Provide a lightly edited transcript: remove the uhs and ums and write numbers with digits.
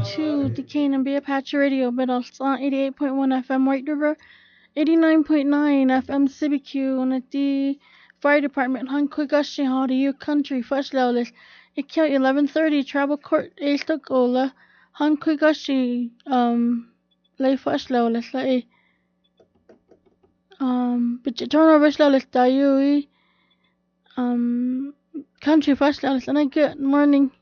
to Duquesne and Bay Apache Radio, but also on 88.1 FM White River, 89.9 FM CBQ, and at the Fire Department, Hanquigashi Hall, the Country, Fashlaulis, Ikea 1130, Travel Court, Estogola, Hanquigashi, Lay Fashlaulis, Lay, Bichitono Fashlaulis, Dayui, Country Fashlaulis, and a good morning.